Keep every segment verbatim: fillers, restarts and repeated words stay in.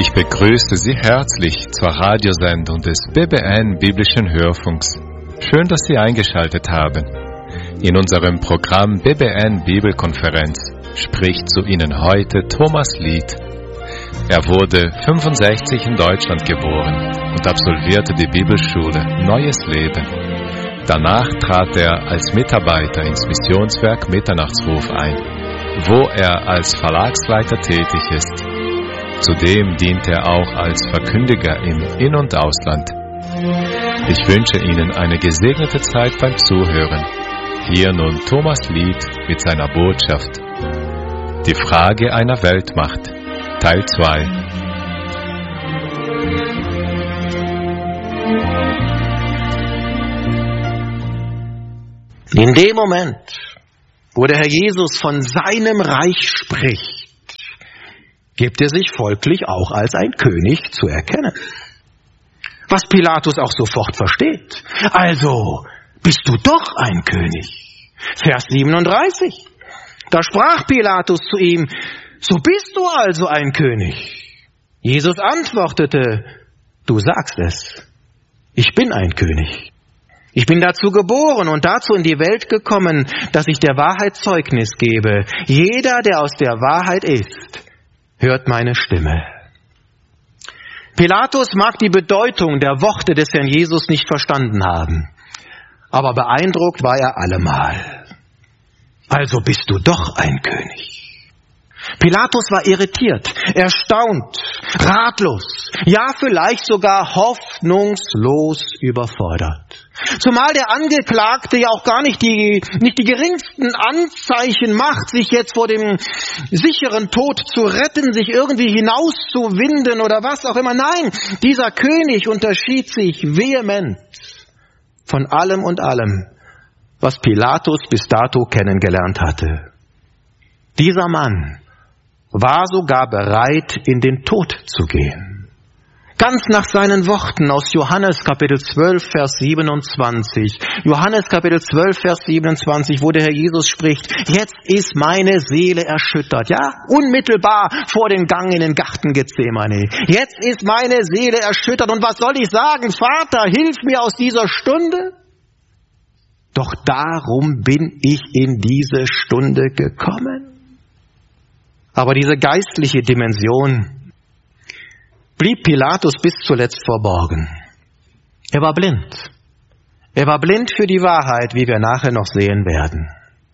Ich begrüße Sie herzlich zur Radiosendung des B B N Biblischen Hörfunks. Schön, dass Sie eingeschaltet haben. In unserem Programm B B N Bibelkonferenz spricht zu Ihnen heute Thomas Lied. Er wurde fünfundsechzig in Deutschland geboren und absolvierte die Bibelschule Neues Leben. Danach trat er als Mitarbeiter ins Missionswerk Mitternachtsruf ein, wo er als Verlagsleiter tätig ist. Zudem dient er auch als Verkündiger im In- und Ausland. Ich wünsche Ihnen eine gesegnete Zeit beim Zuhören. Hier nun Thomas Lied mit seiner Botschaft. Die Frage einer Weltmacht, Teil zwei. In dem Moment, wo der Herr Jesus von seinem Reich spricht, gibt er sich folglich auch als ein König zu erkennen. Was Pilatus auch sofort versteht. Also, bist du doch ein König. Vers siebenunddreißig. Da sprach Pilatus zu ihm, so bist du also ein König. Jesus antwortete, du sagst es. Ich bin ein König. Ich bin dazu geboren und dazu in die Welt gekommen, dass ich der Wahrheit Zeugnis gebe. Jeder, der aus der Wahrheit ist, hört meine Stimme. Pilatus mag die Bedeutung der Worte des Herrn Jesus nicht verstanden haben, aber beeindruckt war er allemal. Also bist du doch ein König. Pilatus war irritiert, erstaunt, ratlos, ja vielleicht sogar hoffnungslos überfordert. Zumal der Angeklagte ja auch gar nicht die, nicht die geringsten Anzeichen macht, sich jetzt vor dem sicheren Tod zu retten, sich irgendwie hinauszuwinden oder was auch immer. Nein, dieser König unterschied sich vehement von allem und allem, was Pilatus bis dato kennengelernt hatte. Dieser Mann war sogar bereit, in den Tod zu gehen. Ganz nach seinen Worten aus Johannes Kapitel zwölf, Vers siebenundzwanzig. Johannes Kapitel zwölf, Vers siebenundzwanzig, wo der Herr Jesus spricht, jetzt ist meine Seele erschüttert. Ja, unmittelbar vor dem Gang in den Garten Gethsemane. Jetzt ist meine Seele erschüttert. Und was soll ich sagen? Vater, hilf mir aus dieser Stunde. Doch darum bin ich in diese Stunde gekommen. Aber diese geistliche Dimension blieb Pilatus bis zuletzt verborgen. Er war blind. Er war blind für die Wahrheit, wie wir nachher noch sehen werden.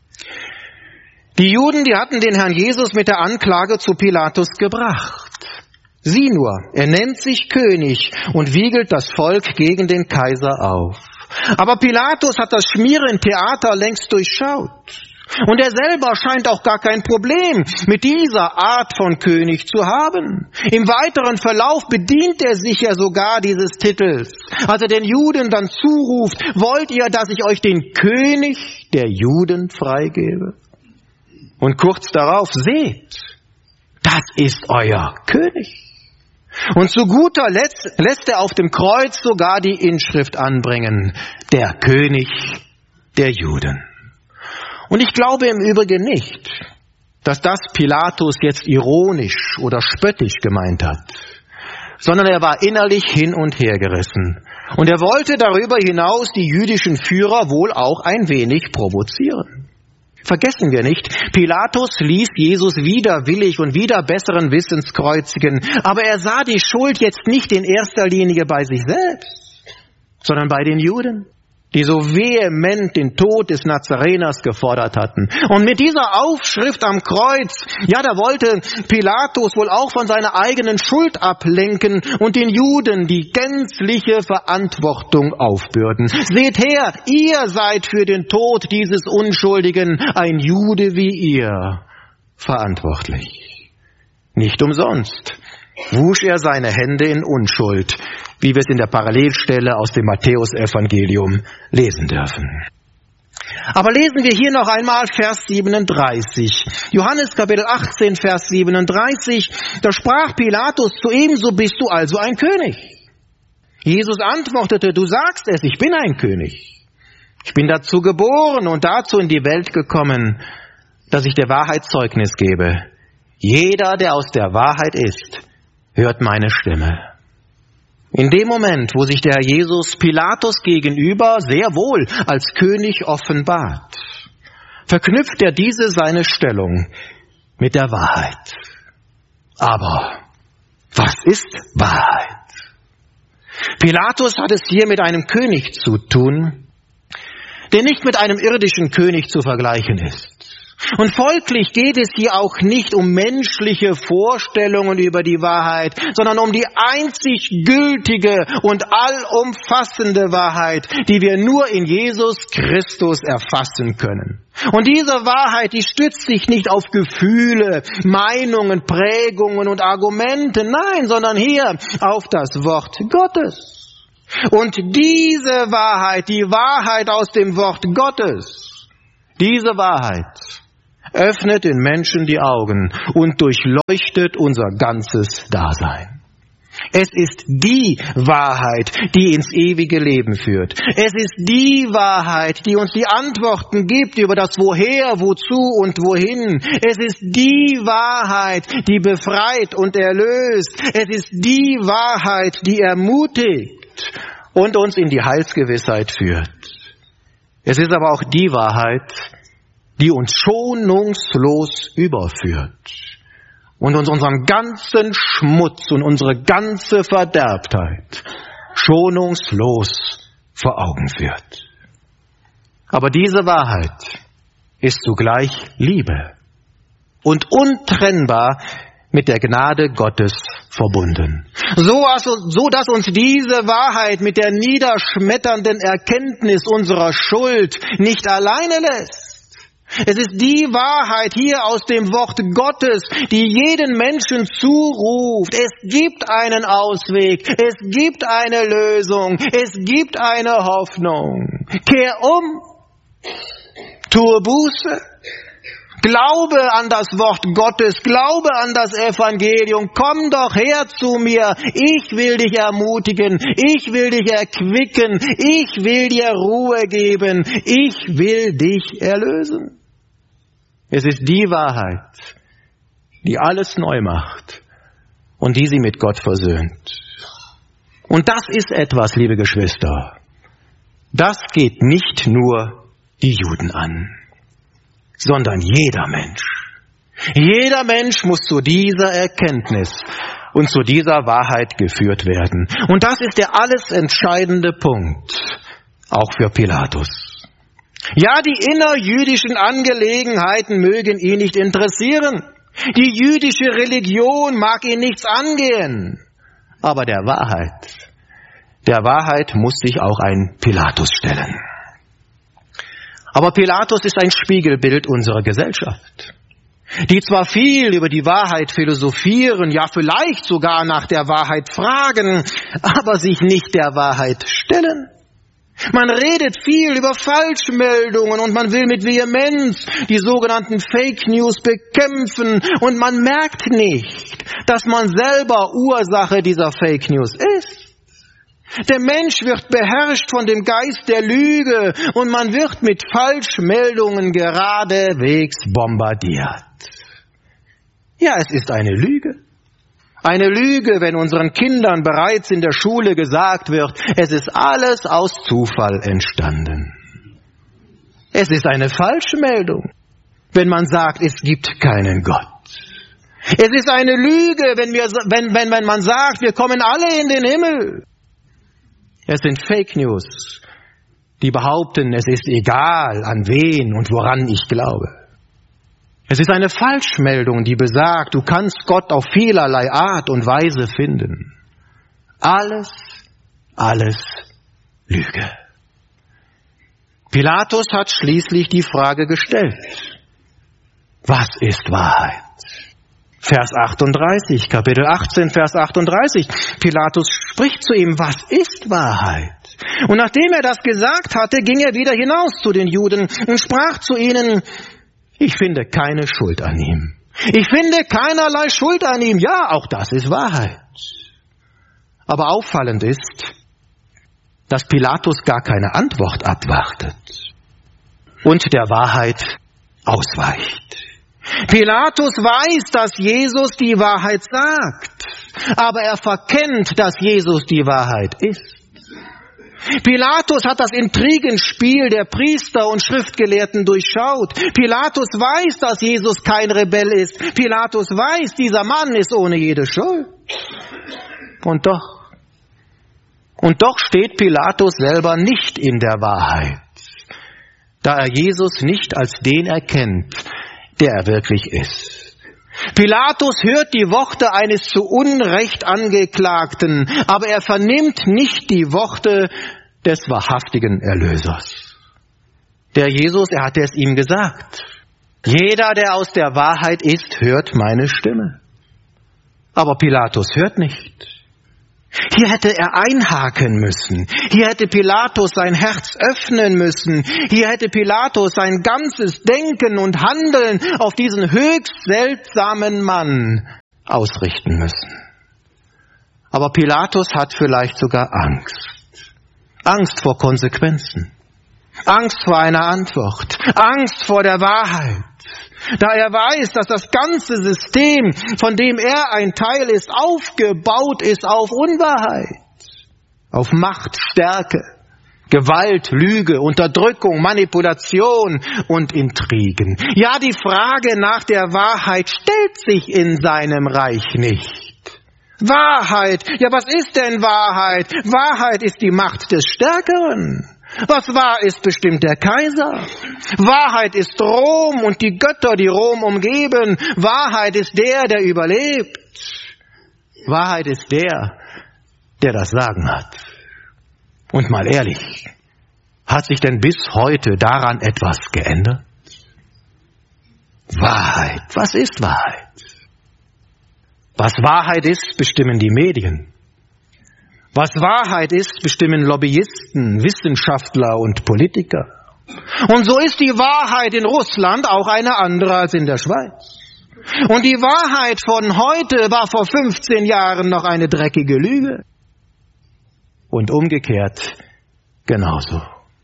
Die Juden, die hatten den Herrn Jesus mit der Anklage zu Pilatus gebracht. Sieh nur, er nennt sich König und wiegelt das Volk gegen den Kaiser auf. Aber Pilatus hat das Schmierentheater längst durchschaut. Und er selber scheint auch gar kein Problem mit dieser Art von König zu haben. Im weiteren Verlauf bedient er sich ja sogar dieses Titels, als er den Juden dann zuruft, wollt ihr, dass ich euch den König der Juden freigebe? Und kurz darauf, seht, das ist euer König. Und zu guter Letzt lässt er auf dem Kreuz sogar die Inschrift anbringen, der König der Juden. Und ich glaube im Übrigen nicht, dass das Pilatus jetzt ironisch oder spöttisch gemeint hat, sondern er war innerlich hin und her gerissen. Und er wollte darüber hinaus die jüdischen Führer wohl auch ein wenig provozieren. Vergessen wir nicht, Pilatus ließ Jesus widerwillig und wider besseren Wissens kreuzigen, aber er sah die Schuld jetzt nicht in erster Linie bei sich selbst, sondern bei den Juden, die so vehement den Tod des Nazareners gefordert hatten. Und mit dieser Aufschrift am Kreuz, ja, da wollte Pilatus wohl auch von seiner eigenen Schuld ablenken und den Juden die gänzliche Verantwortung aufbürden. Seht her, ihr seid für den Tod dieses Unschuldigen, ein Jude wie ihr, verantwortlich. Nicht umsonst wusch er seine Hände in Unschuld, wie wir es in der Parallelstelle aus dem Matthäusevangelium lesen dürfen. Aber lesen wir hier noch einmal Vers siebenunddreißig. Johannes Kapitel achtzehn, Vers siebenunddreißig. Da sprach Pilatus zu ihm, so bist du also ein König. Jesus antwortete, du sagst es, ich bin ein König. Ich bin dazu geboren und dazu in die Welt gekommen, dass ich der Wahrheit Zeugnis gebe. Jeder, der aus der Wahrheit ist, hört meine Stimme. In dem Moment, wo sich der Herr Jesus Pilatus gegenüber sehr wohl als König offenbart, verknüpft er diese seine Stellung mit der Wahrheit. Aber was ist Wahrheit? Pilatus hat es hier mit einem König zu tun, der nicht mit einem irdischen König zu vergleichen ist. Und folglich geht es hier auch nicht um menschliche Vorstellungen über die Wahrheit, sondern um die einzig gültige und allumfassende Wahrheit, die wir nur in Jesus Christus erfassen können. Und diese Wahrheit, die stützt sich nicht auf Gefühle, Meinungen, Prägungen und Argumente, nein, sondern hier auf das Wort Gottes. Und diese Wahrheit, die Wahrheit aus dem Wort Gottes, diese Wahrheit öffnet den Menschen die Augen und durchleuchtet unser ganzes Dasein. Es ist die Wahrheit, die ins ewige Leben führt. Es ist die Wahrheit, die uns die Antworten gibt über das Woher, Wozu und Wohin. Es ist die Wahrheit, die befreit und erlöst. Es ist die Wahrheit, die ermutigt und uns in die Heilsgewissheit führt. Es ist aber auch die Wahrheit, die uns schonungslos überführt und uns unseren ganzen Schmutz und unsere ganze Verderbtheit schonungslos vor Augen führt. Aber diese Wahrheit ist zugleich Liebe und untrennbar mit der Gnade Gottes verbunden. So, also, so dass uns diese Wahrheit mit der niederschmetternden Erkenntnis unserer Schuld nicht alleine lässt. Es ist die Wahrheit hier aus dem Wort Gottes, die jeden Menschen zuruft. Es gibt einen Ausweg, es gibt eine Lösung, es gibt eine Hoffnung. Kehr um, tue Buße, glaube an das Wort Gottes, glaube an das Evangelium, komm doch her zu mir, ich will dich ermutigen, ich will dich erquicken, ich will dir Ruhe geben, ich will dich erlösen. Es ist die Wahrheit, die alles neu macht und die sie mit Gott versöhnt. Und das ist etwas, liebe Geschwister, das geht nicht nur die Juden an, sondern jeder Mensch. Jeder Mensch muss zu dieser Erkenntnis und zu dieser Wahrheit geführt werden. Und das ist der alles entscheidende Punkt, auch für Pilatus. Ja, die innerjüdischen Angelegenheiten mögen ihn nicht interessieren. Die jüdische Religion mag ihn nichts angehen. Aber der Wahrheit, der Wahrheit muss sich auch ein Pilatus stellen. Aber Pilatus ist ein Spiegelbild unserer Gesellschaft, die zwar viel über die Wahrheit philosophieren, ja vielleicht sogar nach der Wahrheit fragen, aber sich nicht der Wahrheit stellen. Man redet viel über Falschmeldungen und man will mit Vehemenz die sogenannten Fake News bekämpfen und man merkt nicht, dass man selber Ursache dieser Fake News ist. Der Mensch wird beherrscht von dem Geist der Lüge und man wird mit Falschmeldungen geradewegs bombardiert. Ja, es ist eine Lüge. Eine Lüge, wenn unseren Kindern bereits in der Schule gesagt wird, es ist alles aus Zufall entstanden. Es ist eine Falschmeldung, wenn man sagt, es gibt keinen Gott. Es ist eine Lüge, wenn, wir, wenn, wenn, wenn man sagt, wir kommen alle in den Himmel. Es sind Fake News, die behaupten, es ist egal, an wen und woran ich glaube. Es ist eine Falschmeldung, die besagt, du kannst Gott auf vielerlei Art und Weise finden. Alles, alles Lüge. Pilatus hat schließlich die Frage gestellt, was ist Wahrheit? Vers achtunddreißig, Kapitel achtzehn, Vers achtunddreißig. Pilatus spricht zu ihm, was ist Wahrheit? Und nachdem er das gesagt hatte, ging er wieder hinaus zu den Juden und sprach zu ihnen, ich finde keine Schuld an ihm. Ich finde keinerlei Schuld an ihm. Ja, auch das ist Wahrheit. Aber auffallend ist, dass Pilatus gar keine Antwort abwartet und der Wahrheit ausweicht. Pilatus weiß, dass Jesus die Wahrheit sagt. aber er verkennt, dass Jesus die Wahrheit ist. Pilatus hat das Intrigenspiel der Priester und Schriftgelehrten durchschaut. Pilatus weiß, dass Jesus kein Rebell ist. Pilatus weiß, dieser Mann ist ohne jede Schuld. Und doch, und doch steht Pilatus selber nicht in der Wahrheit, da er Jesus nicht als den erkennt, der er wirklich ist. Pilatus hört die Worte eines zu Unrecht Angeklagten, aber er vernimmt nicht die Worte des wahrhaftigen Erlösers. Der Jesus, er hatte es ihm gesagt. Jeder, der aus der Wahrheit ist, hört meine Stimme. Aber Pilatus hört nicht. Hier hätte er einhaken müssen. Hier hätte Pilatus sein Herz öffnen müssen. Hier hätte Pilatus sein ganzes Denken und Handeln auf diesen höchst seltsamen Mann ausrichten müssen. Aber Pilatus hat vielleicht sogar Angst. Angst vor Konsequenzen. Angst vor einer Antwort. Angst vor der Wahrheit. Da er weiß, dass das ganze System, von dem er ein Teil ist, aufgebaut ist auf Unwahrheit, auf Macht, Stärke, Gewalt, Lüge, Unterdrückung, Manipulation und Intrigen. Ja, die Frage nach der Wahrheit stellt sich in seinem Reich nicht. Wahrheit, ja, was ist denn Wahrheit? Wahrheit ist die Macht des Stärkeren. Was wahr ist, bestimmt der Kaiser. Wahrheit ist Rom und die Götter, die Rom umgeben. Wahrheit ist der, der überlebt. Wahrheit ist der, der das Sagen hat. Und mal ehrlich, hat sich denn bis heute daran etwas geändert? Wahrheit, was ist Wahrheit? Was Wahrheit ist, bestimmen die Medien. Was Wahrheit ist, bestimmen Lobbyisten, Wissenschaftler und Politiker. Und so ist die Wahrheit in Russland auch eine andere als in der Schweiz. Und die Wahrheit von heute war vor fünfzehn Jahren noch eine dreckige Lüge. Und umgekehrt genauso.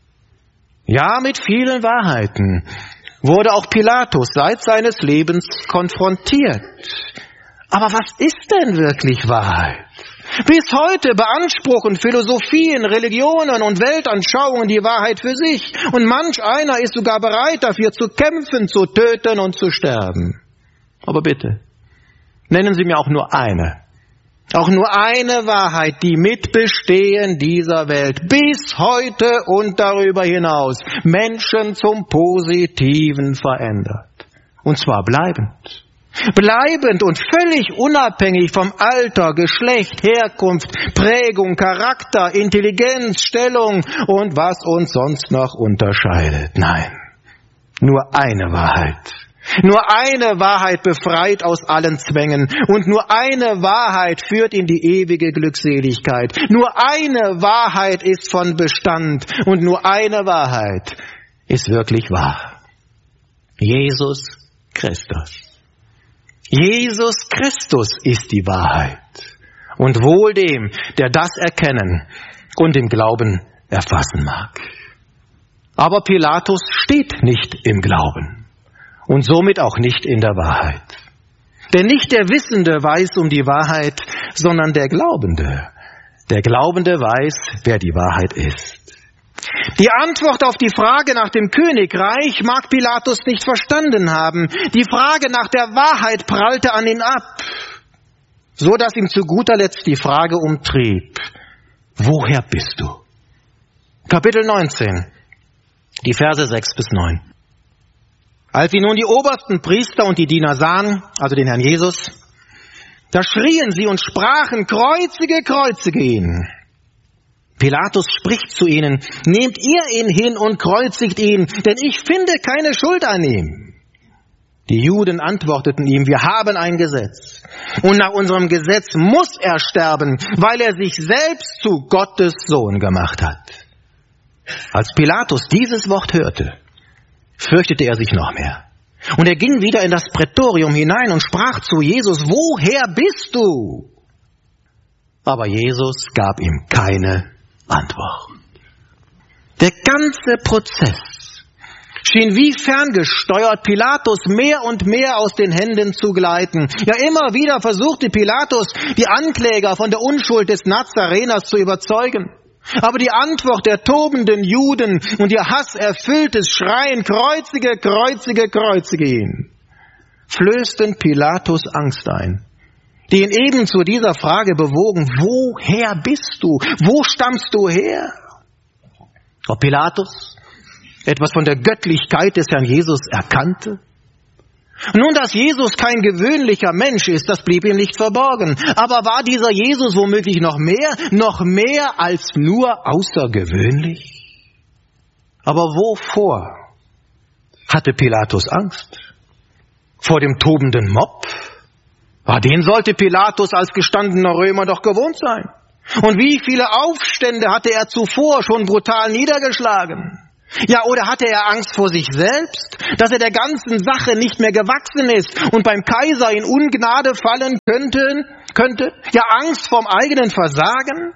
Ja, mit vielen Wahrheiten wurde auch Pilatus seit seines Lebens konfrontiert. Aber was ist denn wirklich Wahrheit? Bis heute beanspruchen Philosophien, Religionen und Weltanschauungen die Wahrheit für sich. Und manch einer ist sogar bereit, dafür zu kämpfen, zu töten und zu sterben. Aber bitte, nennen Sie mir auch nur eine. Auch nur eine Wahrheit, die mit Bestehen dieser Welt bis heute und darüber hinaus Menschen zum Positiven verändert. Und zwar bleibend. Bleibend und völlig unabhängig vom Alter, Geschlecht, Herkunft, Prägung, Charakter, Intelligenz, Stellung und was uns sonst noch unterscheidet. Nein, nur eine Wahrheit. Nur eine Wahrheit befreit aus allen Zwängen und nur eine Wahrheit führt in die ewige Glückseligkeit. Nur eine Wahrheit ist von Bestand und nur eine Wahrheit ist wirklich wahr. Jesus Christus. Jesus Christus ist die Wahrheit. Und wohl dem, der das erkennen und im Glauben erfassen mag. Aber Pilatus steht nicht im Glauben und somit auch nicht in der Wahrheit. Denn nicht der Wissende weiß um die Wahrheit, sondern der Glaubende. Der Glaubende weiß, wer die Wahrheit ist. Die Antwort auf die Frage nach dem Königreich mag Pilatus nicht verstanden haben. Die Frage nach der Wahrheit prallte an ihn ab, so dass ihm zu guter Letzt die Frage umtrieb: Woher bist du? Kapitel neunzehn, die Verse sechs bis neun. Als sie nun die obersten Priester und die Diener sahen, also den Herrn Jesus, da schrien sie und sprachen: Kreuzige, kreuzige ihn. Pilatus spricht zu ihnen: Nehmt ihr ihn hin und kreuzigt ihn, denn ich finde keine Schuld an ihm. Die Juden antworteten ihm: Wir haben ein Gesetz, und nach unserem Gesetz muss er sterben, weil er sich selbst zu Gottes Sohn gemacht hat. Als Pilatus dieses Wort hörte, fürchtete er sich noch mehr. Und er ging wieder in das Prätorium hinein und sprach zu Jesus: Woher bist du? Aber Jesus gab ihm keine Antwort. Der ganze Prozess schien wie ferngesteuert Pilatus mehr und mehr aus den Händen zu gleiten. Ja, immer wieder versuchte Pilatus, die Ankläger von der Unschuld des Nazareners zu überzeugen. Aber die Antwort der tobenden Juden und ihr hasserfülltes Schreien, kreuzige, kreuzige, kreuzige ihn, flößten Pilatus Angst ein, die ihn eben zu dieser Frage bewogen: Woher bist du? Wo stammst du her? Ob Pilatus etwas von der Göttlichkeit des Herrn Jesus erkannte? Nun, dass Jesus kein gewöhnlicher Mensch ist, das blieb ihm nicht verborgen. Aber war dieser Jesus womöglich noch mehr, noch mehr als nur außergewöhnlich? Aber wovor hatte Pilatus Angst? Vor dem tobenden Mob? Ja, den sollte Pilatus als gestandener Römer doch gewohnt sein. Und wie viele Aufstände hatte er zuvor schon brutal niedergeschlagen? Ja, oder hatte er Angst vor sich selbst, dass er der ganzen Sache nicht mehr gewachsen ist und beim Kaiser in Ungnade fallen könnte? könnte? Ja, Angst vorm eigenen Versagen?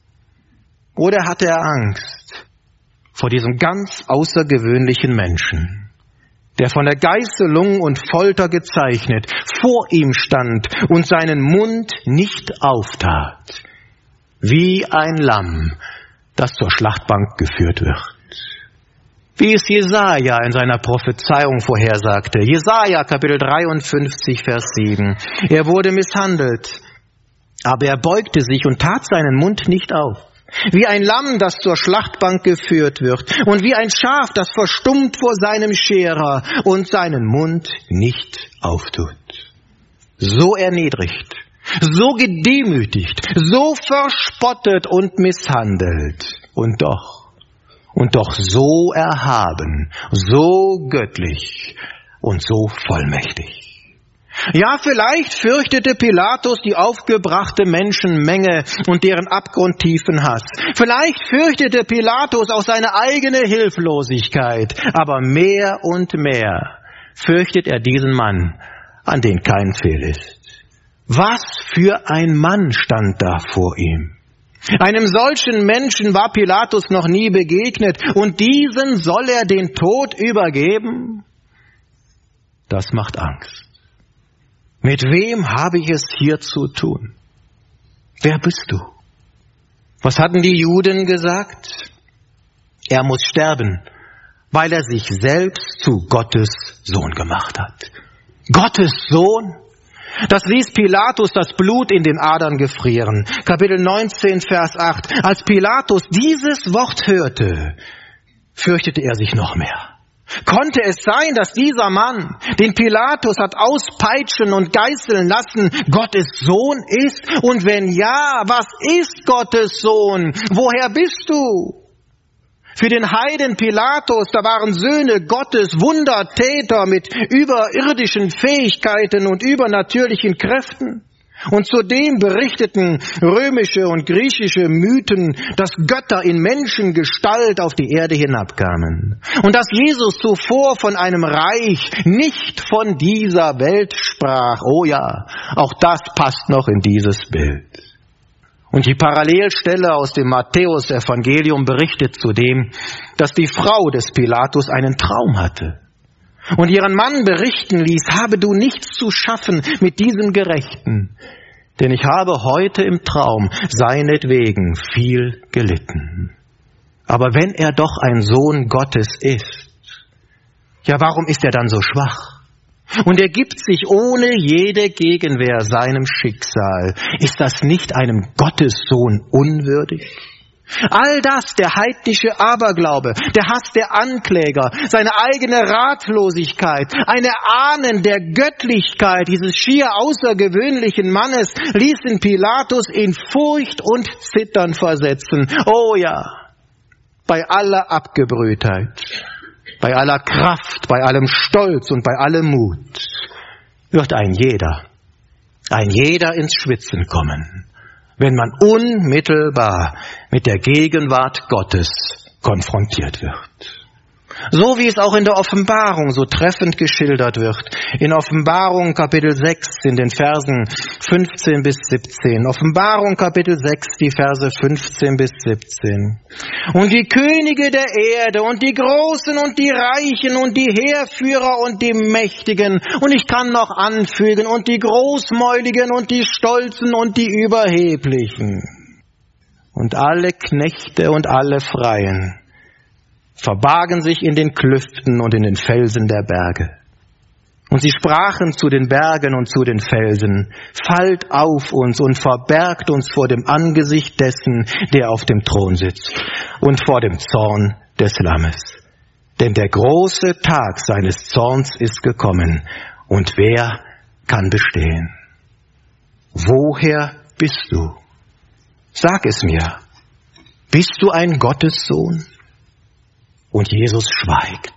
Oder hatte er Angst vor diesem ganz außergewöhnlichen Menschen, der von der Geißelung und Folter gezeichnet vor ihm stand und seinen Mund nicht auftat, wie ein Lamm, das zur Schlachtbank geführt wird? Wie es Jesaja in seiner Prophezeiung vorhersagte. Jesaja, Kapitel dreiundfünfzig, Vers sieben. Er wurde misshandelt, aber er beugte sich und tat seinen Mund nicht auf. Wie ein Lamm, das zur Schlachtbank geführt wird. Und wie ein Schaf, das verstummt vor seinem Scherer und seinen Mund nicht auftut. So erniedrigt, so gedemütigt, so verspottet und misshandelt. Und doch, Und doch so erhaben, so göttlich und so vollmächtig. Ja, vielleicht fürchtete Pilatus die aufgebrachte Menschenmenge und deren abgrundtiefen Hass. Vielleicht fürchtete Pilatus auch seine eigene Hilflosigkeit. Aber mehr und mehr fürchtet er diesen Mann, an den kein Fehl ist. Was für ein Mann stand da vor ihm? Einem solchen Menschen war Pilatus noch nie begegnet, und diesen soll er den Tod übergeben? Das macht Angst. Mit wem habe ich es hier zu tun? Wer bist du? Was hatten die Juden gesagt? Er muss sterben, weil er sich selbst zu Gottes Sohn gemacht hat. Gottes Sohn? Das ließ Pilatus das Blut in den Adern gefrieren. Kapitel neunzehn, Vers acht. Als Pilatus dieses Wort hörte, fürchtete er sich noch mehr. Konnte es sein, dass dieser Mann, den Pilatus hat auspeitschen und geißeln lassen, Gottes Sohn ist? Und wenn ja, was ist Gottes Sohn? Woher bist du? Für den Heiden Pilatus, da waren Söhne Gottes Wundertäter mit überirdischen Fähigkeiten und übernatürlichen Kräften. Und zudem berichteten römische und griechische Mythen, dass Götter in Menschengestalt auf die Erde hinabkamen. Und dass Jesus zuvor von einem Reich nicht von dieser Welt sprach. Oh ja, auch das passt noch in dieses Bild. Und die Parallelstelle aus dem Matthäus-Evangelium berichtet zudem, dass die Frau des Pilatus einen Traum hatte und ihren Mann berichten ließ: Habe du nichts zu schaffen mit diesem Gerechten, denn ich habe heute im Traum seinetwegen viel gelitten. Aber wenn er doch ein Sohn Gottes ist, ja, warum ist er dann so schwach? Und er gibt sich ohne jede Gegenwehr seinem Schicksal. Ist das nicht einem Gottessohn unwürdig? All das, der heidnische Aberglaube, der Hass der Ankläger, seine eigene Ratlosigkeit, eine Ahnen der Göttlichkeit dieses schier außergewöhnlichen Mannes, ließen Pilatus in Furcht und Zittern versetzen. Oh ja, bei aller Abgebrühtheit, bei aller Kraft, bei allem Stolz und bei allem Mut wird ein jeder, ein jeder ins Schwitzen kommen, wenn man unmittelbar mit der Gegenwart Gottes konfrontiert wird. So wie es auch in der Offenbarung so treffend geschildert wird. In Offenbarung Kapitel sechs in den Versen fünfzehn bis siebzehn. Offenbarung Kapitel sechs, die Verse fünfzehn bis siebzehn. Und die Könige der Erde und die Großen und die Reichen und die Heerführer und die Mächtigen, und ich kann noch anfügen, und die Großmäuligen und die Stolzen und die Überheblichen und alle Knechte und alle Freien verbargen sich in den Klüften und in den Felsen der Berge. Und sie sprachen zu den Bergen und zu den Felsen: Fallt auf uns und verbergt uns vor dem Angesicht dessen, der auf dem Thron sitzt, und vor dem Zorn des Lammes. Denn der große Tag seines Zorns ist gekommen, und wer kann bestehen? Woher bist du? Sag es mir. Bist du ein Gottessohn? Und Jesus schweigt.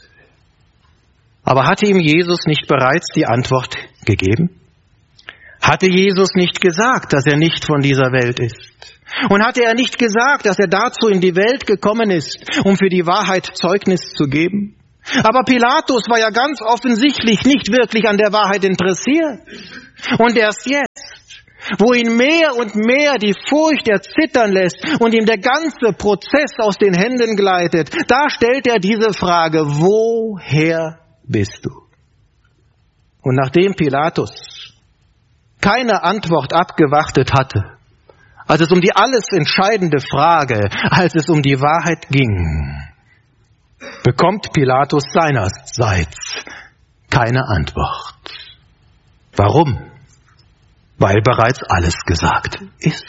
Aber hatte ihm Jesus nicht bereits die Antwort gegeben? Hatte Jesus nicht gesagt, dass er nicht von dieser Welt ist? Und hatte er nicht gesagt, dass er dazu in die Welt gekommen ist, um für die Wahrheit Zeugnis zu geben? Aber Pilatus war ja ganz offensichtlich nicht wirklich an der Wahrheit interessiert. Und erst jetzt, wo ihn mehr und mehr die Furcht erzittern lässt und ihm der ganze Prozess aus den Händen gleitet, da stellt er diese Frage: Woher bist du? Und nachdem Pilatus keine Antwort abgewartet hatte, als es um die alles entscheidende Frage, als es um die Wahrheit ging, bekommt Pilatus seinerseits keine Antwort. Warum? Weil bereits alles gesagt ist.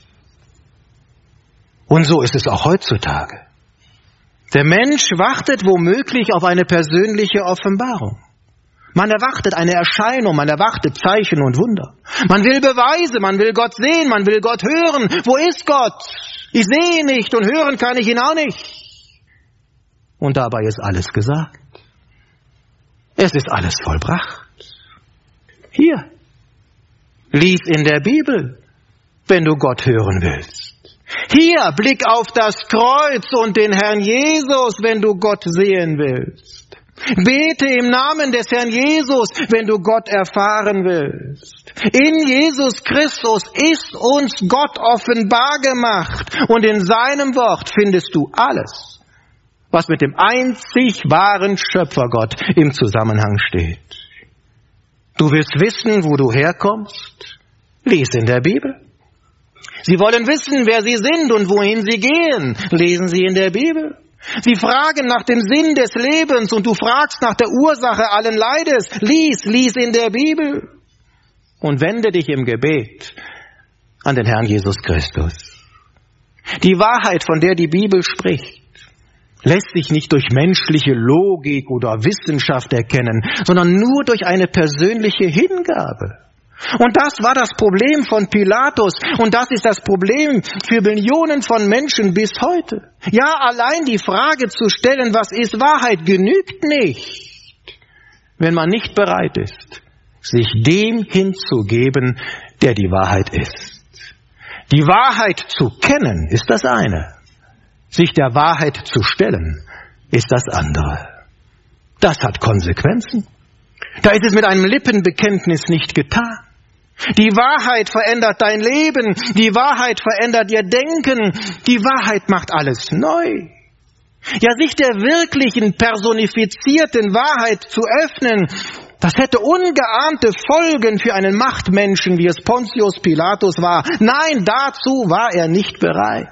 Und so ist es auch heutzutage. Der Mensch wartet womöglich auf eine persönliche Offenbarung. Man erwartet eine Erscheinung, man erwartet Zeichen und Wunder. Man will Beweise, man will Gott sehen, man will Gott hören. Wo ist Gott? Ich sehe ihn nicht und hören kann ich ihn auch nicht. Und dabei ist alles gesagt. Es ist alles vollbracht. Hier. Lies in der Bibel, wenn du Gott hören willst. Hier, blick auf das Kreuz und den Herrn Jesus, wenn du Gott sehen willst. Bete im Namen des Herrn Jesus, wenn du Gott erfahren willst. In Jesus Christus ist uns Gott offenbar gemacht, und in seinem Wort findest du alles, was mit dem einzig wahren Schöpfergott im Zusammenhang steht. Du willst wissen, wo du herkommst? Lies in der Bibel. Sie wollen wissen, wer sie sind und wohin sie gehen? Lesen Sie in der Bibel. Sie fragen nach dem Sinn des Lebens und du fragst nach der Ursache allen Leides. Lies, lies in der Bibel. Und wende dich im Gebet an den Herrn Jesus Christus. Die Wahrheit, von der die Bibel spricht, lässt sich nicht durch menschliche Logik oder Wissenschaft erkennen, sondern nur durch eine persönliche Hingabe. Und das war das Problem von Pilatus, und das ist das Problem für Millionen von Menschen bis heute. Ja, allein die Frage zu stellen, was ist Wahrheit, genügt nicht, wenn man nicht bereit ist, sich dem hinzugeben, der die Wahrheit ist. Die Wahrheit zu kennen ist das eine. Sich der Wahrheit zu stellen, ist das andere. Das hat Konsequenzen. Da ist es mit einem Lippenbekenntnis nicht getan. Die Wahrheit verändert dein Leben. Die Wahrheit verändert ihr Denken. Die Wahrheit macht alles neu. Ja, sich der wirklichen, personifizierten Wahrheit zu öffnen, das hätte ungeahnte Folgen für einen Machtmenschen, wie es Pontius Pilatus war. Nein, dazu war er nicht bereit.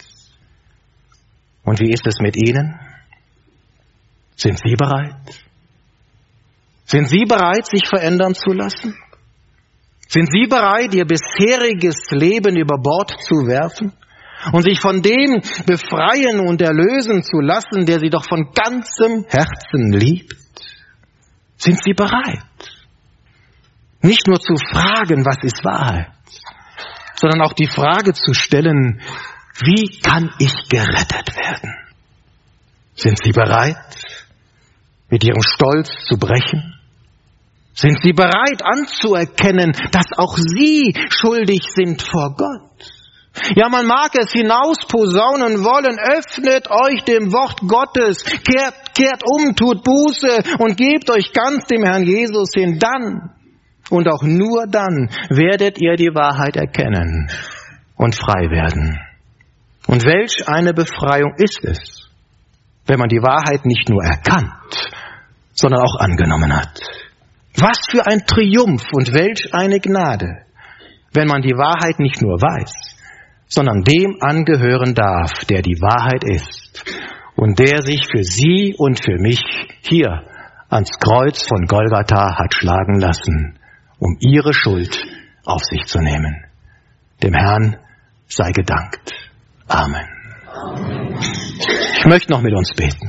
Und wie ist es mit Ihnen? Sind Sie bereit? Sind Sie bereit, sich verändern zu lassen? Sind Sie bereit, Ihr bisheriges Leben über Bord zu werfen und sich von dem befreien und erlösen zu lassen, der Sie doch von ganzem Herzen liebt? Sind Sie bereit? Nicht nur zu fragen, was ist Wahrheit, sondern auch die Frage zu stellen, wie kann ich gerettet werden? Sind Sie bereit, mit Ihrem Stolz zu brechen? Sind Sie bereit anzuerkennen, dass auch Sie schuldig sind vor Gott? Ja, man mag es hinausposaunen wollen, öffnet euch dem Wort Gottes, kehrt, kehrt um, tut Buße und gebt euch ganz dem Herrn Jesus hin. Dann und auch nur dann werdet ihr die Wahrheit erkennen und frei werden. Und welch eine Befreiung ist es, wenn man die Wahrheit nicht nur erkannt, sondern auch angenommen hat. Was für ein Triumph und welch eine Gnade, wenn man die Wahrheit nicht nur weiß, sondern dem angehören darf, der die Wahrheit ist und der sich für sie und für mich hier ans Kreuz von Golgatha hat schlagen lassen, um ihre Schuld auf sich zu nehmen. Dem Herrn sei gedankt. Amen. Amen. Ich möchte noch mit uns beten.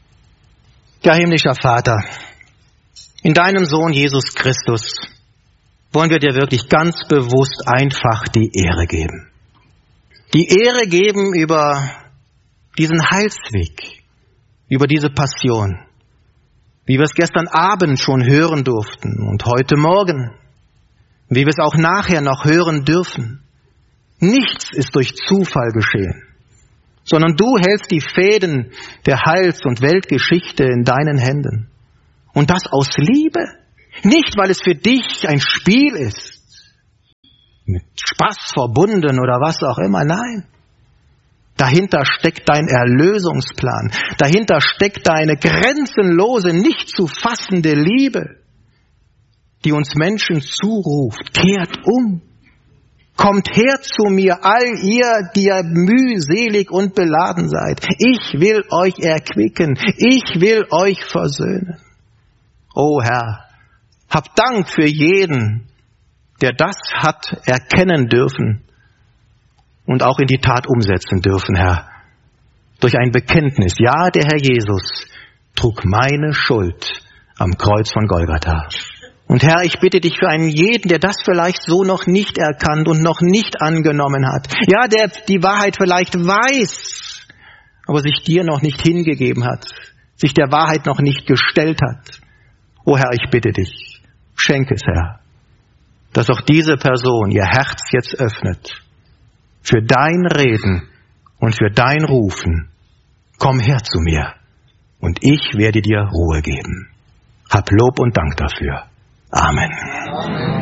Ja, himmlischer Vater, in deinem Sohn Jesus Christus wollen wir dir wirklich ganz bewusst einfach die Ehre geben. Die Ehre geben über diesen Heilsweg, über diese Passion, wie wir es gestern Abend schon hören durften und heute Morgen, wie wir es auch nachher noch hören dürfen. Nichts ist durch Zufall geschehen, sondern du hältst die Fäden der Heils- und Weltgeschichte in deinen Händen. Und das aus Liebe, nicht weil es für dich ein Spiel ist, mit Spaß verbunden oder was auch immer, nein. Dahinter steckt dein Erlösungsplan, dahinter steckt deine grenzenlose, nicht zu fassende Liebe, die uns Menschen zuruft, kehrt um. Kommt her zu mir, all ihr, die ihr mühselig und beladen seid. Ich will euch erquicken, ich will euch versöhnen. O Herr, hab Dank für jeden, der das hat erkennen dürfen und auch in die Tat umsetzen dürfen, Herr. Durch ein Bekenntnis, ja, der Herr Jesus trug meine Schuld am Kreuz von Golgatha. Und Herr, ich bitte dich für einen jeden, der das vielleicht so noch nicht erkannt und noch nicht angenommen hat. Ja, der die Wahrheit vielleicht weiß, aber sich dir noch nicht hingegeben hat, sich der Wahrheit noch nicht gestellt hat. O Herr, ich bitte dich, schenke es, Herr, dass auch diese Person ihr Herz jetzt öffnet für dein Reden und für dein Rufen. Komm her zu mir und ich werde dir Ruhe geben. Hab Lob und Dank dafür. Amen. Amen.